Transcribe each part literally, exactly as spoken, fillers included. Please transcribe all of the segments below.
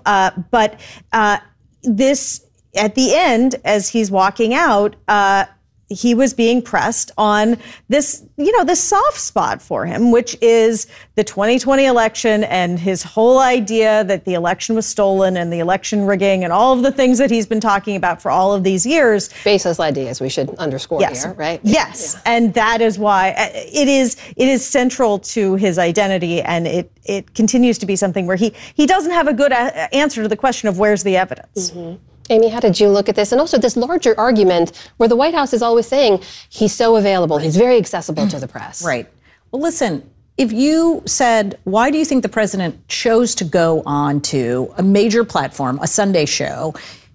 Uh, but uh, this, at the end, as he's walking out, uh, he was being pressed on this, you know, this soft spot for him, which is the twenty twenty election and his whole idea that the election was stolen and the election rigging and all of the things that he's been talking about for all of these years. Baseless ideas, we should underscore yes. here, right? Yes, yeah. And that is why it is it is central to his identity, and it it continues to be something where he he doesn't have a good a- answer to the question of where's the evidence. Mm-hmm. Amy, how did you look at this? And also this larger argument where the White House is always saying he's so available, he's very accessible to the press. Right. Well, listen, if you said, why do you think the president chose to go on to a major platform, a Sunday show?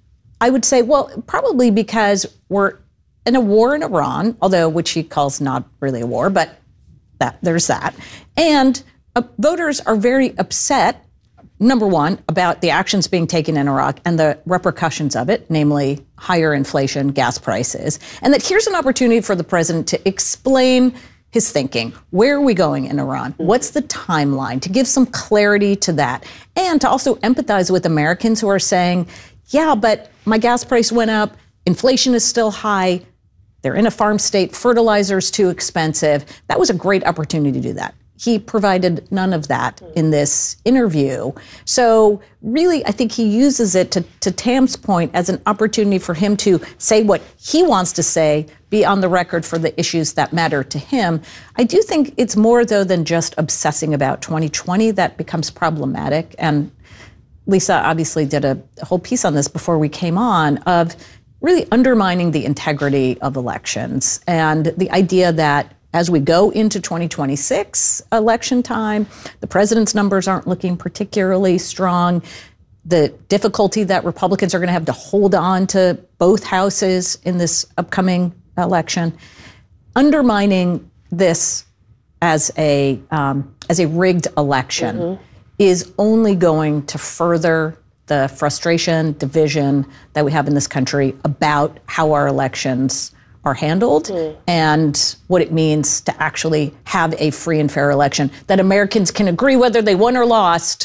I would say, well, probably because we're in a war in Iran, although which he calls not really a war, but that there's that. And uh, voters are very upset, number one, about the actions being taken in Iraq and the repercussions of it, namely higher inflation, gas prices, and that here's an opportunity for the president to explain his thinking. Where are we going in Iran? What's the timeline? To give some clarity to that, and to also empathize with Americans who are saying, yeah, but my gas price went up, inflation is still high, they're in a farm state, fertilizer's too expensive. That was a great opportunity to do that. He provided none of that in this interview. So really, I think he uses it, to, to Tam's point, as an opportunity for him to say what he wants to say, be on the record for the issues that matter to him. I do think it's more, though, than just obsessing about twenty twenty that becomes problematic. And Lisa obviously did a whole piece on this before we came on, of really undermining the integrity of elections and the idea that as we go into twenty twenty-six election time, the president's numbers aren't looking particularly strong. The difficulty that Republicans are going to have to hold on to both houses in this upcoming election, undermining this as a um, as a rigged election mm-hmm. is only going to further the frustration, division that we have in this country about how our elections are handled mm. and what it means to actually have a free and fair election that Americans can agree whether they won or lost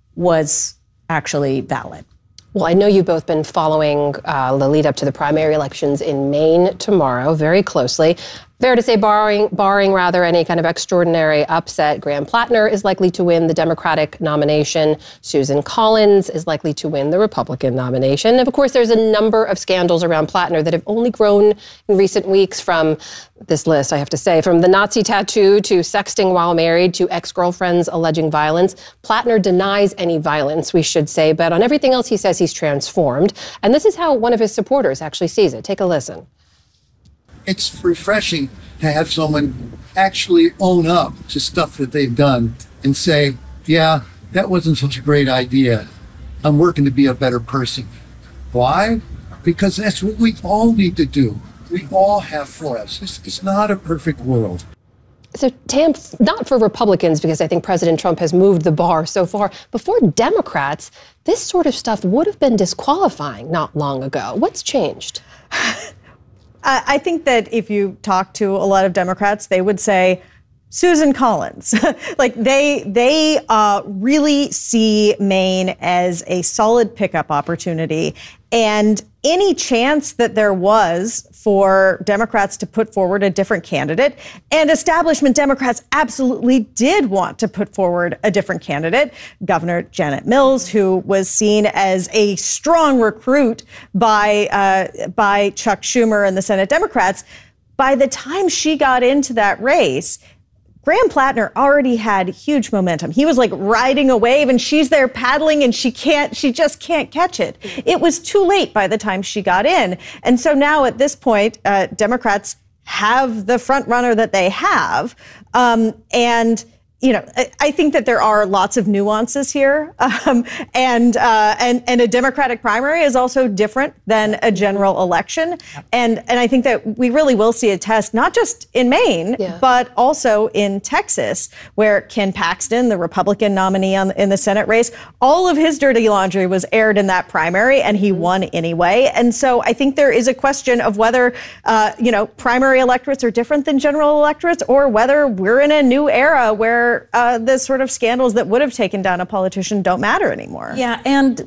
was actually valid. Well, I know you've both been following uh, the lead up to the primary elections in Maine tomorrow very closely. Fair to say, barring, barring rather any kind of extraordinary upset, Graham Plattner is likely to win the Democratic nomination. Susan Collins is likely to win the Republican nomination. And of course, there's a number of scandals around Plattner that have only grown in recent weeks, from this list, I have to say, from the Nazi tattoo to sexting while married to ex-girlfriends alleging violence. Plattner denies any violence, we should say, but on everything else he says he's transformed. And this is how one of his supporters actually sees it. Take a listen. It's refreshing to have someone actually own up to stuff that they've done and say, yeah, that wasn't such a great idea. I'm working to be a better person. Why? Because that's what we all need to do. We all have flaws. It's, it's not a perfect world. So, Tam, not for Republicans, because I think President Trump has moved the bar so far, but for Democrats, this sort of stuff would have been disqualifying not long ago. What's changed? I think that if you talk to a lot of Democrats, they would say Susan Collins. Like they they uh, really see Maine as a solid pickup opportunity. And any chance that there was for Democrats to put forward a different candidate, and establishment Democrats absolutely did want to put forward a different candidate, Governor Janet Mills, who was seen as a strong recruit by uh, by Chuck Schumer and the Senate Democrats, by the time she got into that race, Graham Plattner already had huge momentum. He was like riding a wave, and she's there paddling, and she can't, she just can't catch it. It was too late by the time she got in. And so now at this point, uh, Democrats have the front runner that they have. Um, and you know, I, I think that there are lots of nuances here, um, and uh, and and a Democratic primary is also different than a general election, and and I think that we really will see a test not just in Maine, yeah. but also in Texas, where Ken Paxton, the Republican nominee on, in the Senate race, all of his dirty laundry was aired in that primary, and he won anyway. And so I think there is a question of whether uh, you know primary electorates are different than general electorates, or whether we're in a new era where Uh, the sort of scandals that would have taken down a politician don't matter anymore. Yeah, and